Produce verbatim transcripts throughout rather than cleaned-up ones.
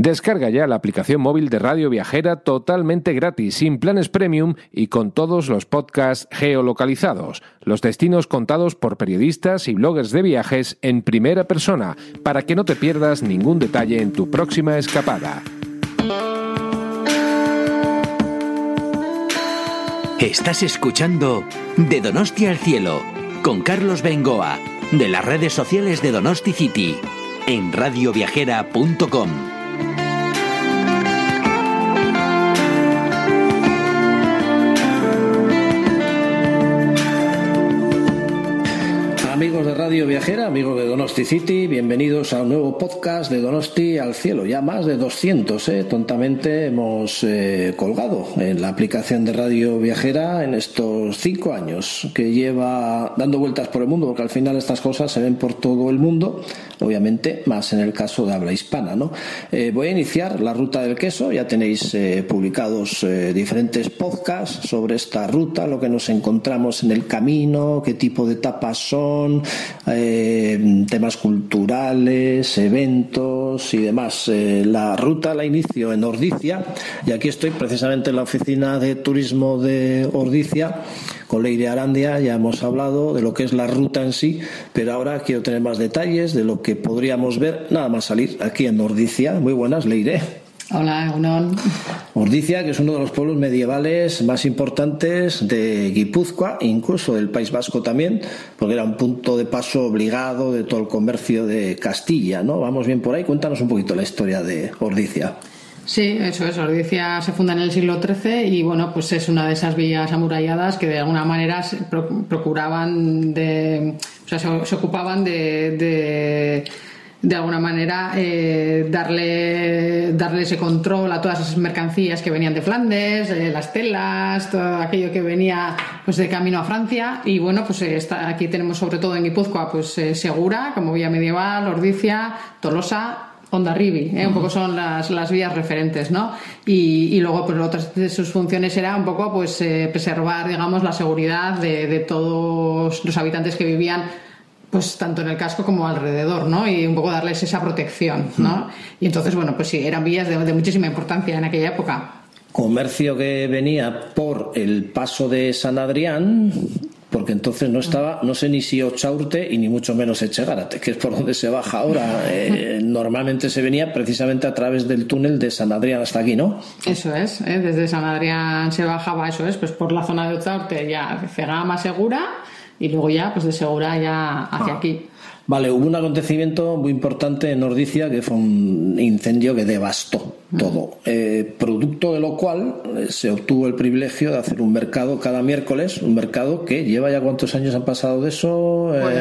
Descarga ya la aplicación móvil de Radio Viajera totalmente gratis, sin planes premium y con todos los podcasts geolocalizados, los destinos contados por periodistas y bloggers de viajes en primera persona, para que no te pierdas ningún detalle en tu próxima escapada. Estás escuchando De Donosti al Cielo, con Carlos Bengoa, de las redes sociales de Donosti City, en radio viajera punto com. Amigos de Radio Viajera, amigos de Donosti City, bienvenidos a un nuevo podcast de Donosti al Cielo. Ya más de doscientos, ¿eh? Tontamente hemos eh, colgado en la aplicación de Radio Viajera en estos cinco años que lleva dando vueltas por el mundo, porque al final estas cosas se ven por todo el mundo, obviamente más en el caso de habla hispana, ¿no? Eh, voy a iniciar la ruta del queso. Ya tenéis eh, publicados eh, diferentes podcasts sobre esta ruta, lo que nos encontramos en el camino, qué tipo de etapas son, Eh, temas culturales, eventos y demás. Eh, la ruta la inicio en Ordicia y aquí estoy precisamente en la oficina de turismo de Ordicia con Leire Arandia. Ya hemos hablado de lo que es la ruta en sí, pero ahora quiero tener más detalles de lo que podríamos ver nada más salir aquí en Ordicia. Muy buenas, Leire. Hola, Egunon. Ordicia, que es uno de los pueblos medievales más importantes de Guipúzcoa, incluso del País Vasco también, porque era un punto de paso obligado de todo el comercio de Castilla, ¿no? Vamos bien por ahí. Cuéntanos un poquito la historia de Ordicia. Sí, eso es. Ordicia se funda en el siglo trece y bueno, pues es una de esas villas amuralladas que de alguna manera se procuraban de, o sea, se, se ocupaban de, de de alguna manera eh, darle darle ese control a todas esas mercancías que venían de Flandes, eh, las telas, todo aquello que venía pues de camino a Francia. Y bueno, pues eh, está, aquí tenemos sobre todo en Guipúzcoa pues eh, Segura como vía medieval, Ordicia, Tolosa, Hondarribia, ¿eh? Un poco son las, las vías referentes, ¿no? Y, y luego pues otras de sus funciones era un poco pues eh, preservar, digamos, la seguridad de, de todos los habitantes que vivían pues tanto en el casco como alrededor, ¿no? Y un poco darles esa protección, ¿no? Y entonces, bueno, pues sí, eran vías de, de muchísima importancia en aquella época. Comercio que venía por el paso de San Adrián, porque entonces no estaba, no sé ni si Ochaurte y ni mucho menos Echegárate, que es por donde se baja ahora. Eh, normalmente se venía precisamente a través del túnel de San Adrián hasta aquí, ¿no? Eso es, ¿eh? Desde San Adrián se bajaba, eso es, pues por la zona de Ochaurte ya Cegama, Segura, y luego ya, pues de Segura ya hacia ah. aquí. Vale, hubo un acontecimiento muy importante en Ordicia que fue un incendio que devastó todo, eh, producto de lo cual eh, se obtuvo el privilegio de hacer un mercado cada miércoles, un mercado que lleva ya cuántos años han pasado de eso. Pues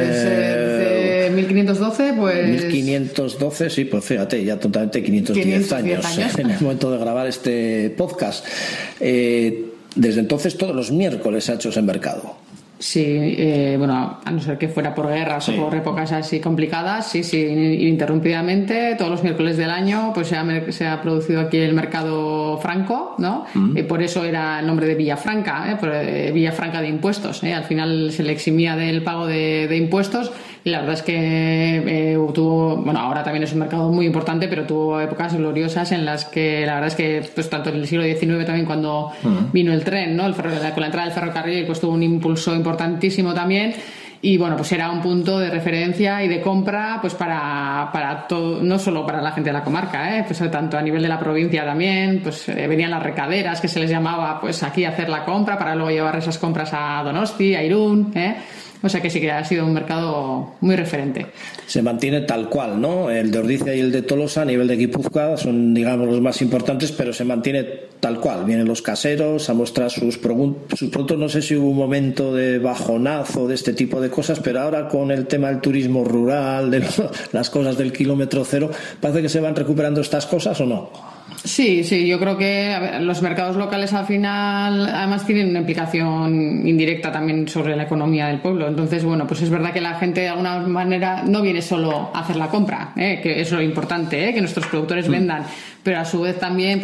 eh, desde mil quinientos doce, pues mil quinientos doce, sí, pues fíjate, ya totalmente quinientos diez años, años en el momento de grabar este podcast. Eh, desde entonces todos los miércoles se ha hecho ese mercado. Sí, eh, bueno, a no ser que fuera por guerras sí. o por épocas así complicadas, sí, sí, ininterrumpidamente, todos los miércoles del año, pues se ha, se ha producido aquí el mercado franco, ¿no? Mm. Eh, por eso era el nombre de Villafranca, ¿eh? Por, eh, Villafranca de impuestos, ¿eh? Al final se le eximía del pago de, de impuestos y la verdad es que eh, tuvo, bueno, ahora también es un mercado muy importante, pero tuvo épocas gloriosas en las que la verdad es que, pues tanto en el siglo diecinueve también cuando mm. vino el tren, ¿no? El ferro, con la entrada del ferrocarril, pues tuvo un impulso importante importantísimo también y bueno, pues era un punto de referencia y de compra pues para, para todo, no solo para la gente de la comarca, ¿eh? Pues tanto a nivel de la provincia también, pues eh, venían las recaderas que se les llamaba pues aquí a hacer la compra para luego llevar esas compras a Donosti, a Irún, ¿eh? O sea que sí que ha sido un mercado muy referente. Se mantiene tal cual, ¿no? El de Ordicia y el de Tolosa a nivel de Guipúzcoa son, digamos, los más importantes, pero se mantiene tal cual. Vienen los caseros a mostrar sus, sus productos. No sé si hubo un momento de bajonazo de este tipo de cosas, pero ahora con el tema del turismo rural, de las cosas del kilómetro cero, ¿parece que se van recuperando estas cosas o no? Sí, sí, yo creo que a ver, los mercados locales al final además tienen una implicación indirecta también sobre la economía del pueblo. Entonces, bueno, pues es verdad que la gente de alguna manera no viene solo a hacer la compra, ¿eh? Que es lo importante, ¿eh? Que nuestros productores vendan, pero a su vez también